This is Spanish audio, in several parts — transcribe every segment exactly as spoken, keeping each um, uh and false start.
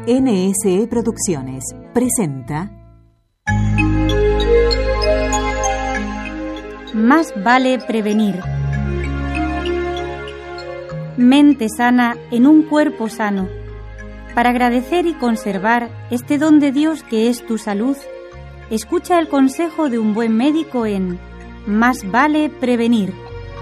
N S E Producciones presenta Más vale prevenir. Mente sana en un cuerpo sano. Para agradecer y conservar este don de Dios que es tu salud, escucha el consejo de un buen médico en Más vale prevenir.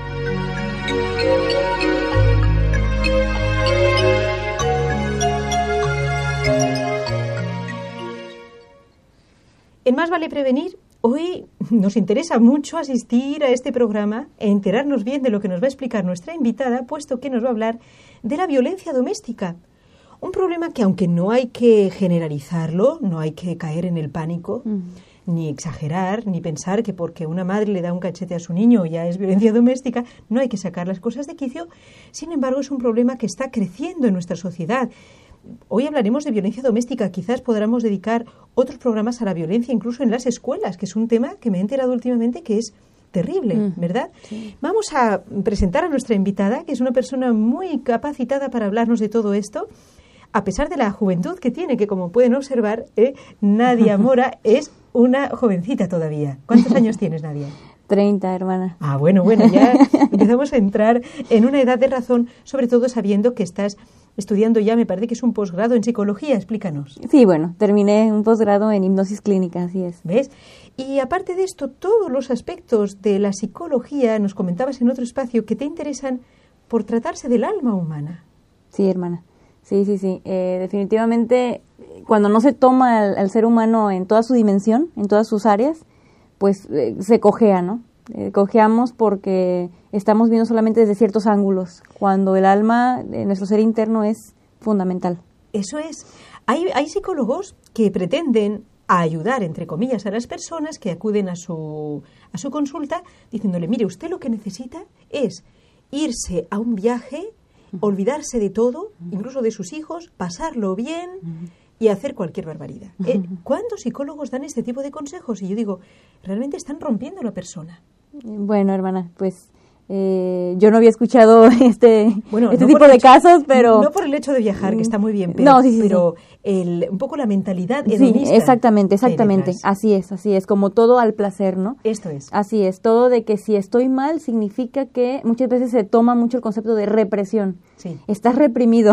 En Más vale prevenir, hoy nos interesa mucho asistir a este programa e enterarnos bien de lo que nos va a explicar nuestra invitada, puesto que nos va a hablar de la violencia doméstica. Un problema que, aunque no hay que generalizarlo, no hay que caer en el pánico, mm. ni exagerar, ni pensar que porque una madre le da un cachete a su niño ya es violencia doméstica, no hay que sacar las cosas de quicio. Sin embargo, es un problema que está creciendo en nuestra sociedad. Hoy hablaremos de violencia doméstica, quizás podamos dedicar otros programas a la violencia, incluso en las escuelas, que es un tema que me he enterado últimamente que es terrible, mm, ¿verdad? Sí. Vamos a presentar a nuestra invitada, que es una persona muy capacitada para hablarnos de todo esto, a pesar de la juventud que tiene, que como pueden observar, eh, Nadia Mora es una jovencita todavía. ¿Cuántos años tienes, Nadia? treinta, hermana. Ah, bueno, bueno, ya empezamos a entrar en una edad de razón, sobre todo sabiendo que estás estudiando ya, me parece que es un posgrado en psicología, explícanos. Sí, bueno, terminé un posgrado en hipnosis clínica, así es. ¿Ves? Y aparte de esto, todos los aspectos de la psicología, nos comentabas en otro espacio, que te interesan por tratarse del alma humana. Sí, hermana. Sí, sí, sí. Eh, definitivamente, cuando no se toma al, al ser humano en toda su dimensión, en todas sus áreas, pues eh, se cojea, ¿no? Eh, cojeamos porque estamos viendo solamente desde ciertos ángulos, cuando el alma, eh, nuestro ser interno, es fundamental. Eso es. Hay, hay psicólogos que pretenden ayudar, entre comillas, a las personas que acuden a su, a su consulta, diciéndole, mire, usted lo que necesita es irse a un viaje, olvidarse de todo, incluso de sus hijos, pasarlo bien y hacer cualquier barbaridad. ¿Eh? ¿Cuántos psicólogos dan este tipo de consejos? Y yo digo, realmente están rompiendo a la persona. Bueno, hermana, pues eh, yo no había escuchado este, bueno, este no tipo de hecho, casos, pero... No por el hecho de viajar, que está muy bien, pero, no, sí, sí, pero sí. El, un poco la mentalidad hedonista. Sí, exactamente, exactamente. Así es, así es, como todo al placer, ¿no? Esto es. Así es, todo de que si estoy mal significa que muchas veces se toma mucho el concepto de represión. Sí. Estás reprimido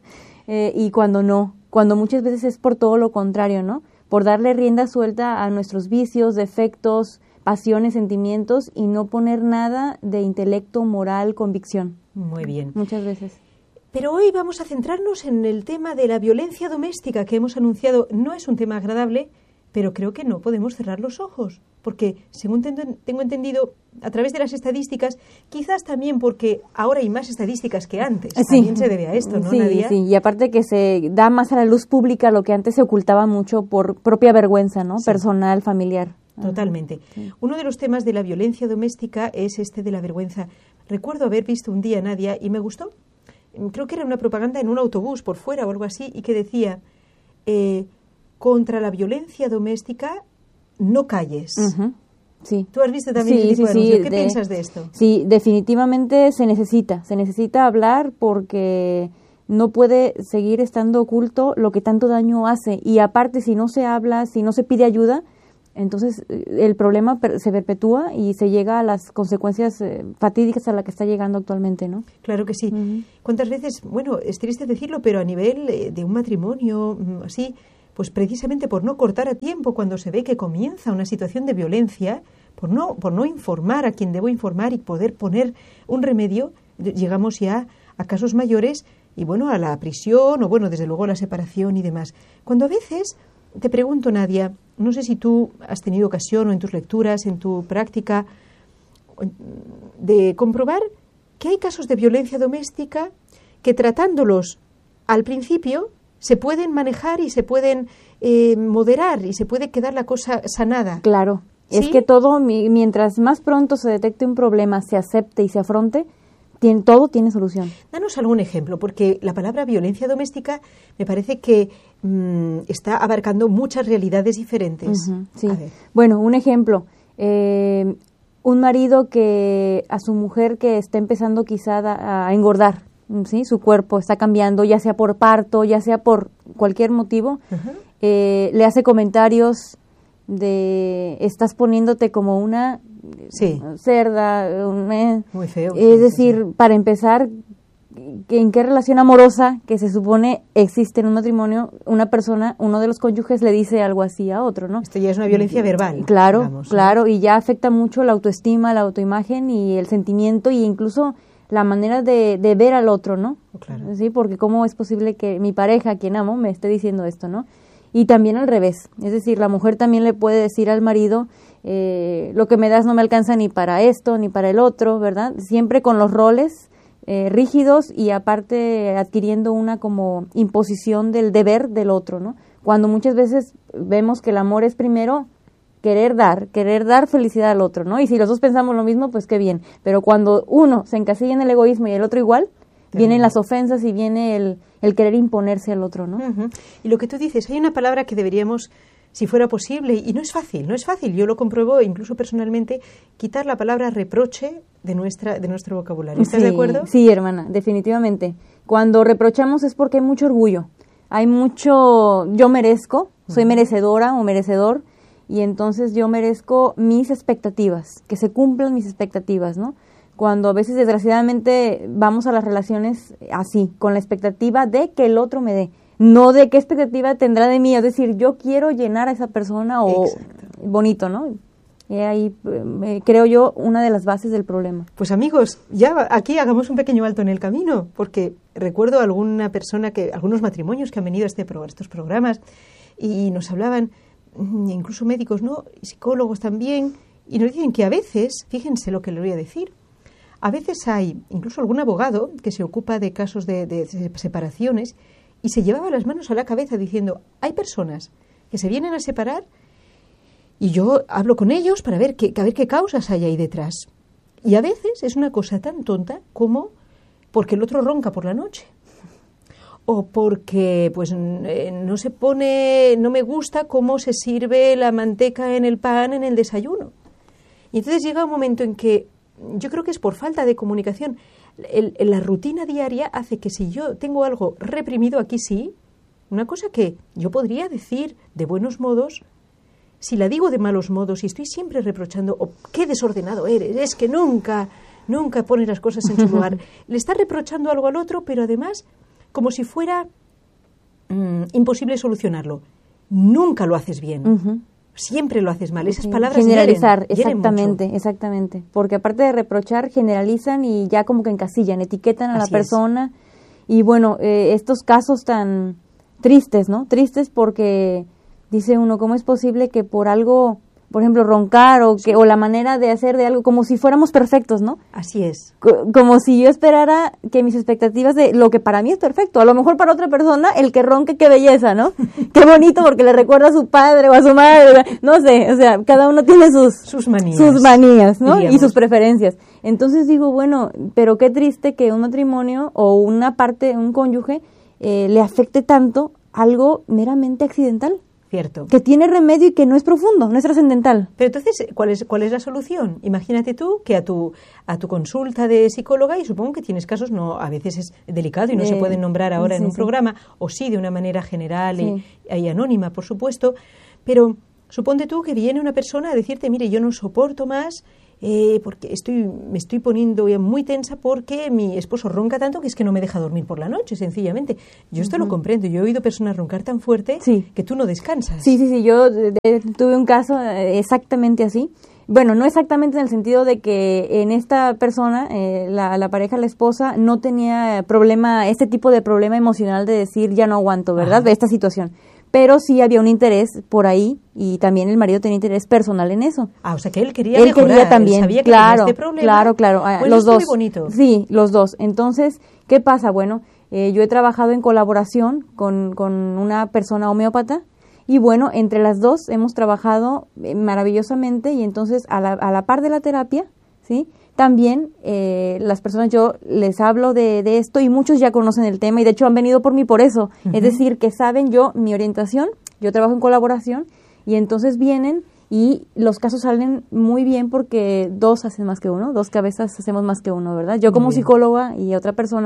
eh, y cuando no, cuando muchas veces es por todo lo contrario, ¿no? Por darle rienda suelta a nuestros vicios, defectos, pasiones, sentimientos y no poner nada de intelecto, moral, convicción. Muy bien. Muchas veces. Pero hoy vamos a centrarnos en el tema de la violencia doméstica que hemos anunciado. No es un tema agradable, pero creo que no podemos cerrar los ojos, porque según tengo entendido, a través de las estadísticas, quizás también porque ahora hay más estadísticas que antes, sí. También se debe a esto, ¿no, sí, Nadia? Sí, y aparte que se da más a la luz pública lo que antes se ocultaba mucho por propia vergüenza, ¿no? Sí. Personal, familiar. Totalmente. Sí. Uno de los temas de la violencia doméstica es este de la vergüenza. Recuerdo haber visto un día, Nadia, y me gustó. Creo que era una propaganda en un autobús por fuera o algo así, y que decía, eh, contra la violencia doméstica, no calles. Uh-huh. Sí. ¿Tú has visto también sí, ese tipo sí, de anuncio? Sí, ¿Qué de, piensas de esto? Sí, definitivamente se necesita, se necesita hablar porque no puede seguir estando oculto lo que tanto daño hace. Y aparte, si no se habla, si no se pide ayuda, entonces el problema se perpetúa y se llega a las consecuencias eh, fatídicas a las que está llegando actualmente, ¿no? Claro que sí. Uh-huh. ¿Cuántas veces, bueno, es triste decirlo, pero a nivel eh, de un matrimonio así, pues precisamente por no cortar a tiempo cuando se ve que comienza una situación de violencia, por no, por no informar a quien debo informar y poder poner un remedio, llegamos ya a casos mayores y, bueno, a la prisión o, bueno, desde luego a la separación y demás. Cuando a veces... Te pregunto, Nadia, no sé si tú has tenido ocasión o en tus lecturas, en tu práctica, de comprobar que hay casos de violencia doméstica que tratándolos al principio se pueden manejar y se pueden eh, moderar y se puede quedar la cosa sanada. Claro, ¿sí? Es que todo, mientras más pronto se detecte un problema, se acepte y se afronte, Tiene, todo tiene solución. Danos algún ejemplo, porque la palabra violencia doméstica me parece que mmm, está abarcando muchas realidades diferentes. Uh-huh, sí. Bueno, un ejemplo, eh, un marido que a su mujer que está empezando quizá a, a engordar, ¿sí? Su cuerpo está cambiando, ya sea por parto, ya sea por cualquier motivo, Ajá. eh, le hace comentarios de estás poniéndote como una Sí. cerda, un, eh, Muy feo. es Sí, decir, sí. para empezar, que ¿en qué relación amorosa que se supone existe en un matrimonio una persona, uno de los cónyuges le dice algo así a otro, ¿no? Esto ya es una violencia verbal. Claro, digamos, ¿no? claro, y ya afecta mucho la autoestima, la autoimagen y el sentimiento y incluso la manera de, de ver al otro, ¿no? Claro. Sí, porque cómo es posible que mi pareja, a quien amo, me esté diciendo esto, ¿no? Y también al revés, es decir, la mujer también le puede decir al marido, eh, lo que me das no me alcanza ni para esto, ni para el otro, ¿verdad? Siempre con los roles eh, rígidos y aparte adquiriendo una como imposición del deber del otro, ¿no? Cuando muchas veces vemos que el amor es primero querer dar, querer dar felicidad al otro, ¿no? Y si los dos pensamos lo mismo, pues qué bien. Pero cuando uno se encasilla en el egoísmo y el otro igual, Qué vienen bien. las ofensas y viene el, el querer imponerse al otro, ¿no? Ujú. Y lo que tú dices, hay una palabra que deberíamos, si fuera posible, y no es fácil, no es fácil, yo lo compruebo incluso personalmente, quitar la palabra reproche de nuestra de nuestro vocabulario. ¿Estás sí, de acuerdo? Sí, hermana, definitivamente. Cuando reprochamos es porque hay mucho orgullo, hay mucho yo merezco, soy merecedora o merecedor, y entonces yo merezco mis expectativas, que se cumplan mis expectativas, ¿no? Cuando a veces desgraciadamente vamos a las relaciones así, con la expectativa de que el otro me dé, no de qué expectativa tendrá de mí, es decir, yo quiero llenar a esa persona o Exacto. bonito, ¿no? Y ahí eh, creo yo una de las bases del problema. Pues amigos, ya aquí hagamos un pequeño alto en el camino, porque recuerdo a alguna persona, que algunos matrimonios que han venido a, este pro, a estos programas y nos hablaban, incluso médicos, ¿no? Y psicólogos también, y nos dicen que a veces, fíjense lo que les voy a decir, a veces hay incluso algún abogado que se ocupa de casos de, de separaciones y se llevaba las manos a la cabeza diciendo, hay personas que se vienen a separar y yo hablo con ellos para ver qué, a ver qué causas hay ahí detrás. Y a veces es una cosa tan tonta como porque el otro ronca por la noche. O porque pues no se pone, no me gusta cómo se sirve la manteca en el pan en el desayuno. Y entonces llega un momento en que yo creo que es por falta de comunicación. El, el, la rutina diaria hace que si yo tengo algo reprimido aquí sí, una cosa que yo podría decir de buenos modos, si la digo de malos modos y estoy siempre reprochando, oh, qué desordenado eres, es que nunca, nunca pones las cosas en su lugar. Le está reprochando algo al otro, pero además como si fuera mmm, imposible solucionarlo. Nunca lo haces bien. Uh-huh. Siempre lo haces mal. Esas palabras generalizar, hieren, hieren exactamente, mucho. exactamente. Porque aparte de reprochar, generalizan y ya como que encasillan, etiquetan a Así la persona. Es. Y bueno, eh, estos casos tan tristes, ¿no? Tristes porque dice uno, ¿cómo es posible que por algo, por ejemplo, roncar o que o la manera de hacer de algo, como si fuéramos perfectos, ¿no? Así es. Co- como si yo esperara que mis expectativas de lo que para mí es perfecto, a lo mejor para otra persona el que ronque, qué belleza, ¿no? Qué bonito porque le recuerda a su padre o a su madre, no sé, o sea, cada uno tiene sus sus manías, sus manías, ¿no? diríamos. Y sus preferencias. Entonces digo, bueno, pero qué triste que un matrimonio o una parte, un cónyuge eh, le afecte tanto algo meramente accidental. Cierto. Que tiene remedio y que no es profundo, no es trascendental. Pero entonces, ¿cuál es, cuál es la solución? Imagínate tú que a tu a tu consulta de psicóloga, y supongo que tienes casos, no a veces es delicado y no eh, se pueden nombrar ahora sí, en un sí. programa, o sí de una manera general Sí. y, y anónima, por supuesto, pero suponte tú que viene una persona a decirte, mire, yo no soporto más, eh, porque estoy me estoy poniendo muy tensa porque mi esposo ronca tanto que es que no me deja dormir por la noche, sencillamente. Yo esto uh-huh. lo comprendo, yo he oído personas roncar tan fuerte sí. que tú no descansas. Sí, sí, sí, yo de, de, tuve un caso exactamente así. Bueno, no exactamente en el sentido de que en esta persona, eh, la, la pareja, la esposa, no tenía problema, este tipo de problema emocional de decir ya no aguanto, ¿verdad? De esta situación. Pero sí había un interés por ahí y también el marido tenía interés personal en eso. Ah, o sea que él quería él mejorar, quería también, él sabía que claro, tenía este problema. Claro, claro, pues los esto dos. Es muy bonito. Sí, los dos. Entonces, ¿qué pasa? Bueno, eh, yo he trabajado en colaboración con, con una persona homeópata y bueno, entre las dos hemos trabajado eh, maravillosamente y entonces a la, a la par de la terapia, ¿sí? También eh, las personas, yo les hablo de, de esto y muchos ya conocen el tema y de hecho han venido por mí por eso. Uh-huh. Es decir, que saben yo mi orientación, yo trabajo en colaboración y entonces vienen y los casos salen muy bien porque dos hacen más que uno, dos cabezas hacemos más que uno, ¿verdad? Yo como psicóloga y otra persona.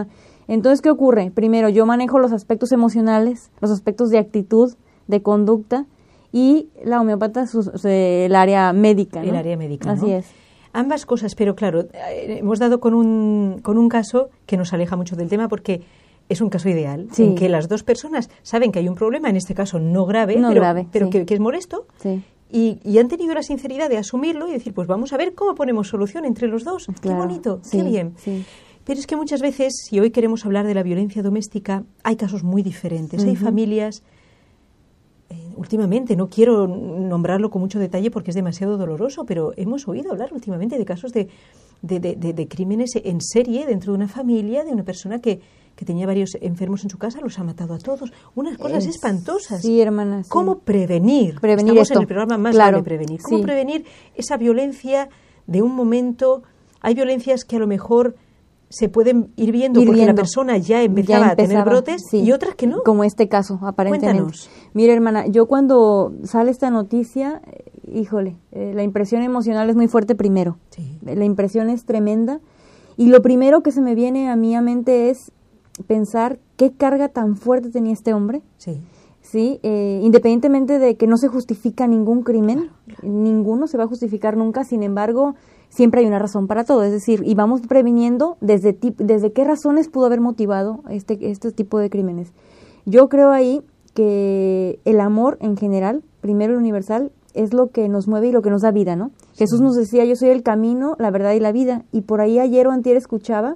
Entonces, ¿qué ocurre? Primero, yo manejo los aspectos emocionales, los aspectos de actitud, de conducta, y la homeópata su, su, el área médica, ¿no? El área médica, Así ¿no? es. Ambas cosas, pero claro, hemos dado con un, con un caso que nos aleja mucho del tema porque es un caso ideal, sí. en que las dos personas saben que hay un problema, en este caso no grave, no pero, grave, pero sí. que, que es molesto, sí. y, y han tenido la sinceridad de asumirlo y decir, pues vamos a ver cómo ponemos solución entre los dos. Claro, qué bonito, sí, qué bien. Sí. Pero es que muchas veces, si hoy queremos hablar de la violencia doméstica, hay casos muy diferentes. Uh-huh. Hay familias, eh, últimamente, no quiero nombrarlo con mucho detalle porque es demasiado doloroso, pero hemos oído hablar últimamente de casos de, de, de, de, de crímenes en serie dentro de una familia, de una persona que, que tenía varios enfermos en su casa, los ha matado a todos. Unas cosas es, espantosas. Sí, hermana. Sí. ¿Cómo prevenir? Prevenir Estamos esto. en el programa más claro, vale prevenir. ¿Cómo sí. prevenir esa violencia de un momento? Hay violencias que a lo mejor se pueden ir viendo ir porque viendo. la persona ya empezaba, ya empezaba a tener brotes sí. y otras que no. Como este caso, aparentemente. Cuéntanos. Mira, hermana, yo cuando sale esta noticia, híjole, eh, la impresión emocional es muy fuerte primero. Sí. La impresión es tremenda. Y lo primero que se me viene a mí a mente es pensar qué carga tan fuerte tenía este hombre. Sí. Sí, eh, independientemente de que no se justifica ningún crimen, ninguno se va a justificar nunca, sin embargo, siempre hay una razón para todo, es decir, y vamos previniendo desde, desde qué razones pudo haber motivado este, este tipo de crímenes. Yo creo ahí que el amor en general, primero el universal, es lo que nos mueve y lo que nos da vida, ¿no? Sí. Jesús nos decía, yo soy el camino, la verdad y la vida, y por ahí ayer o antier escuchaba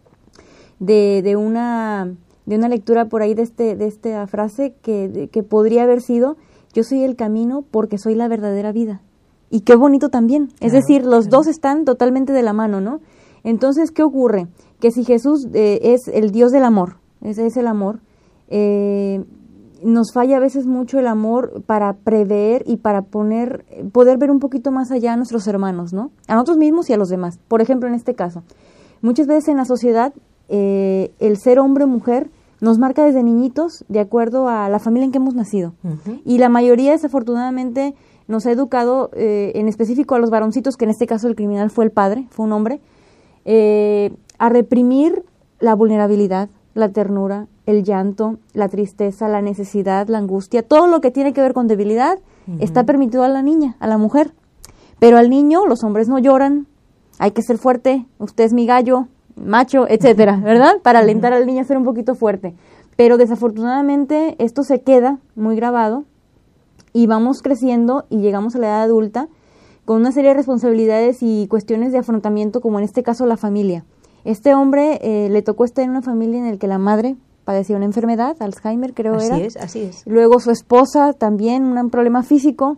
de, de una... de una lectura por ahí de este de esta frase que, de, que podría haber sido, yo soy el camino porque soy la verdadera vida. Y qué bonito también. Claro, es decir, los claro. dos están totalmente de la mano, ¿no? Entonces, ¿qué ocurre? Que si Jesús eh, es el Dios del amor, ese es el amor, eh, nos falla a veces mucho el amor para prever y para poner, poder ver un poquito más allá a nuestros hermanos, ¿no? A nosotros mismos y a los demás. Por ejemplo, en este caso, muchas veces en la sociedad, eh, el ser hombre o mujer nos marca desde niñitos de acuerdo a la familia en que hemos nacido. Uh-huh. Y la mayoría, desafortunadamente, nos ha educado, eh, en específico a los varoncitos, que en este caso el criminal fue el padre, fue un hombre, eh, a reprimir la vulnerabilidad, la ternura, el llanto, la tristeza, la necesidad, la angustia, todo lo que tiene que ver con debilidad, uh-huh. está permitido a la niña, a la mujer. Pero al niño, los hombres no lloran, hay que ser fuerte, usted es mi gallo, macho, etcétera, ¿verdad? Para alentar al niño a ser un poquito fuerte. Pero desafortunadamente esto se queda muy grabado y vamos creciendo y llegamos a la edad adulta con una serie de responsabilidades y cuestiones de afrontamiento, como en este caso la familia. Este hombre eh, le tocó estar en una familia en la que la madre padecía una enfermedad, Alzheimer creo así era. Así es, así es. Luego su esposa también, un problema físico,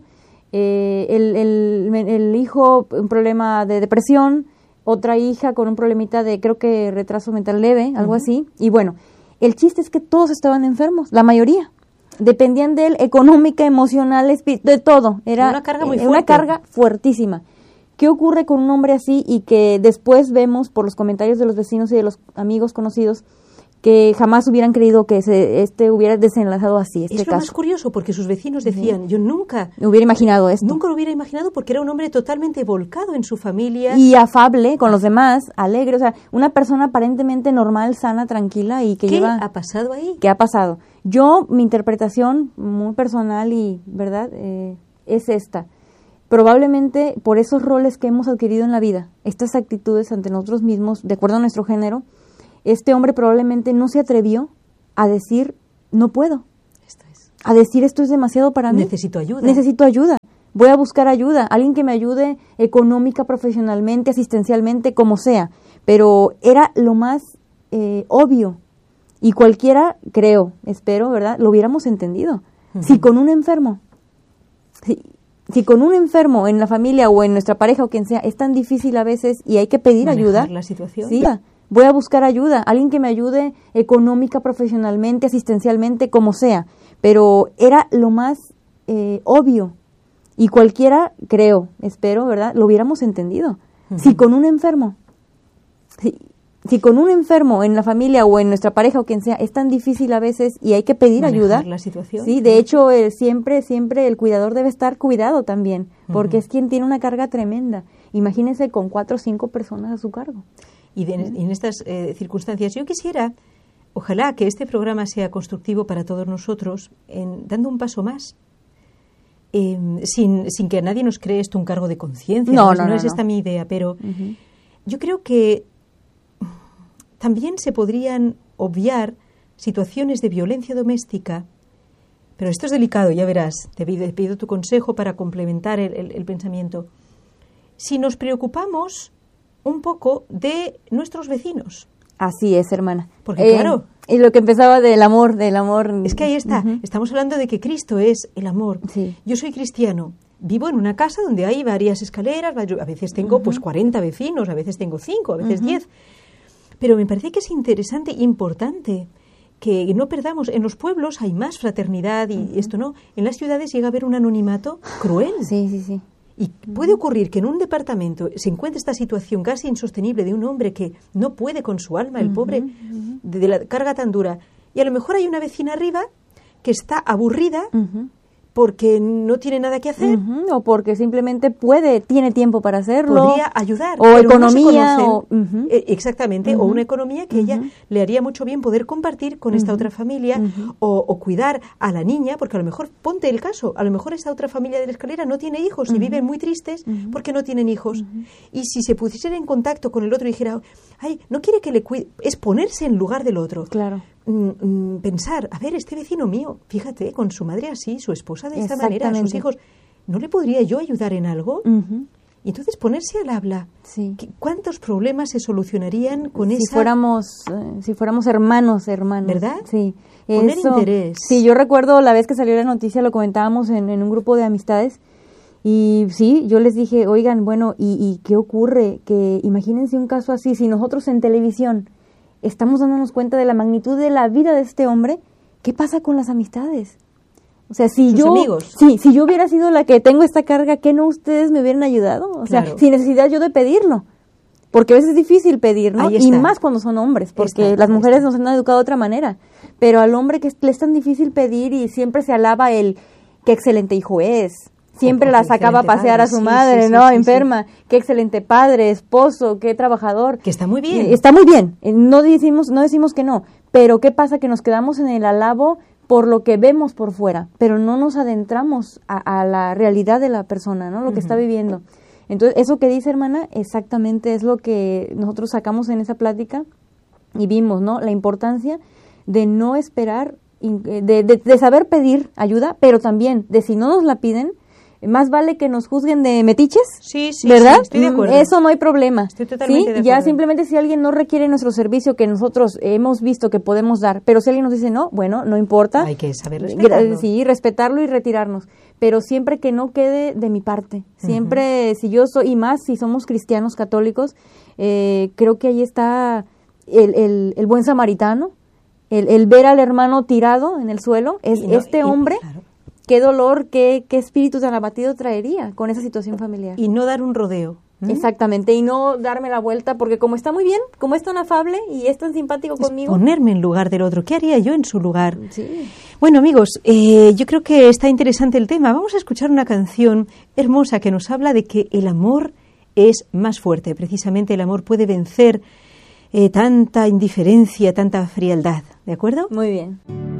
eh, el, el, el hijo un problema de depresión, otra hija con un problemita de, creo que retraso mental leve, algo uh-huh. así. Y bueno, el chiste es que todos estaban enfermos, la mayoría. Dependían de él económica, emocional, de todo. Era una carga muy eh, fuerte. Una carga fuertísima. ¿Qué ocurre con un hombre así y que después vemos por los comentarios de los vecinos y de los amigos conocidos que jamás hubieran creído que se, este hubiera desenlazado así, este caso? Es lo caso. más curioso, porque sus vecinos decían, sí. yo nunca... hubiera imaginado esto. Nunca lo hubiera imaginado porque era un hombre totalmente volcado en su familia. Y afable con los demás, alegre, o sea, una persona aparentemente normal, sana, tranquila y que ¿Qué lleva... ha pasado ahí? ¿Qué ha pasado? Yo, mi interpretación muy personal y, ¿verdad?, eh, es esta. Probablemente por esos roles que hemos adquirido en la vida, estas actitudes ante nosotros mismos, de acuerdo a nuestro género, este hombre probablemente no se atrevió a decir, no puedo. Esto es. A decir, esto es demasiado para mí. Necesito ayuda. Necesito ayuda. Voy a buscar ayuda. Alguien que me ayude económica, profesionalmente, asistencialmente, como sea. Pero era lo más eh, obvio. Y cualquiera, creo, espero, ¿verdad?, lo hubiéramos entendido. Uh-huh. Si con un enfermo, si, si con un enfermo en la familia o en nuestra pareja o quien sea, es tan difícil a veces y hay que pedir manejar ayuda. La situación. Sí, voy a buscar ayuda, alguien que me ayude económica, profesionalmente, asistencialmente, como sea. Pero era lo más eh, obvio. Y cualquiera, creo, espero, ¿verdad?, lo hubiéramos entendido. Uh-huh. Si con un enfermo, si, si con un enfermo en la familia o en nuestra pareja o quien sea, es tan difícil a veces y hay que pedir manejar ayuda. La situación. Sí, de hecho, eh, siempre, siempre el cuidador debe estar cuidado también, porque uh-huh. es quien tiene una carga tremenda. Imagínense con cuatro o cinco personas a su cargo. Y de, en estas eh, circunstancias, yo quisiera ojalá que este programa sea constructivo para todos nosotros, en, dando un paso más, eh, sin, sin que a nadie nos cree esto un cargo de conciencia. No, no, no, no, no es no. esta mi idea, pero Uh-huh. yo creo que también se podrían obviar situaciones de violencia doméstica, pero esto es delicado, ya verás, te pido, te pido tu consejo para complementar el, el, el pensamiento. Si nos preocupamos un poco de nuestros vecinos. Así es, hermana. Porque, Eh, claro, Y lo que empezaba del amor, del amor. es que ahí está, Ujú. estamos hablando de que Cristo es el amor. Sí. Yo soy cristiano, vivo en una casa donde hay varias escaleras, a veces tengo pues cuarenta vecinos, a veces tengo cinco, a veces diez. Pero me parece que es interesante e importante que no perdamos. En los pueblos hay más fraternidad y uh-huh. esto no. En las ciudades llega a haber un anonimato cruel. Sí, sí, sí. Y puede ocurrir que en un departamento se encuentre esta situación casi insostenible de un hombre que no puede con su alma, el Uh-huh, pobre, uh-huh. de, de la carga tan dura. Y a lo mejor hay una vecina arriba que está aburrida Uh-huh. porque no tiene nada que hacer. Uh-huh. O porque simplemente puede, tiene tiempo para hacerlo. Podría ayudar. O pero economía. No se o, uh-huh. eh, exactamente. Uh-huh. O una economía que Uh-huh. ella le haría mucho bien poder compartir con esta Uh-huh. otra familia Uh-huh. o, o cuidar a la niña, porque a lo mejor, ponte el caso, a lo mejor esta otra familia de la escalera no tiene hijos y Uh-huh. viven muy tristes Uh-huh. porque no tienen hijos. Uh-huh. Y si se pusiera en contacto con el otro y dijera, ay, no quiere que le cuide, es ponerse en lugar del otro. Claro. Mm, mm, pensar, a ver, este vecino mío, fíjate, con su madre así, su esposa de esta manera, sus Exactamente. hijos, ¿no le podría yo ayudar en algo? Uh-huh. Y entonces ponerse al habla. Sí. ¿Qué- ¿Cuántos problemas se solucionarían con si esa? fuéramos eh, si fuéramos hermanos hermanos ¿Verdad? Sí. Poner Eso- interés. Sí, yo recuerdo la vez que salió la noticia, lo comentábamos en, en un grupo de amistades, y sí, yo les dije, oigan, bueno, ¿y, y qué ocurre? Que imagínense un caso así, si nosotros en televisión estamos dándonos cuenta de la magnitud de la vida de este hombre, ¿qué pasa con las amistades? O sea, si Sus yo, amigos. sí, si yo hubiera sido la que tengo esta carga, ¿qué no ustedes me hubieran ayudado? O Claro. sea, sin necesidad yo de pedirlo. Porque a veces es difícil pedir, ¿no? Ahí Y está. más cuando son hombres, porque Está, las ahí mujeres está. nos han educado de otra manera. Pero al hombre que es- le es tan difícil pedir y siempre se alaba el qué excelente hijo es. Siempre O- o la qué sacaba a excelente pasear a padre. su Sí, madre, sí, sí, ¿no? sí, sí. Enferma. Qué excelente padre, esposo, qué trabajador. Que está muy bien. Eh, Está muy bien. Eh, No decimos, no decimos que no. Pero ¿qué pasa? Que nos quedamos en el alabo por lo que vemos por fuera, pero no nos adentramos a, a la realidad de la persona, ¿no? Lo que Ujú. está viviendo. Entonces, eso que dice, hermana, exactamente es lo que nosotros sacamos en esa plática y vimos, ¿no? La importancia de no esperar, in- eh, de, de, de saber pedir ayuda, pero también de si no nos la piden, más vale que nos juzguen de metiches, Sí, sí, ¿verdad? sí, estoy de Mm, acuerdo. Eso no hay problema. Estoy totalmente ¿sí? de Ya acuerdo. simplemente si alguien no requiere nuestro servicio que nosotros hemos visto que podemos dar, pero si alguien nos dice no, bueno, no importa. Hay que saber Gra- respetarlo. Sí, respetarlo y retirarnos. Pero siempre que no quede de mi parte. Siempre, si yo soy, y más si somos cristianos católicos, eh, creo que ahí está el, el, el buen samaritano, el, el ver al hermano tirado en el suelo. Es Y no- este y- hombre, claro. qué dolor, qué, qué espíritu tan abatido traería con esa situación familiar. Y no dar un rodeo. ¿m? Exactamente, y no darme la vuelta, porque como está muy bien, como es tan afable y es tan simpático Es conmigo. ponerme en lugar del otro. ¿Qué haría yo en su lugar? Sí. Bueno, amigos, eh, yo creo que está interesante el tema. Vamos a escuchar una canción hermosa que nos habla de que el amor es más fuerte. Precisamente el amor puede vencer eh, tanta indiferencia, tanta frialdad. ¿De acuerdo? Muy bien.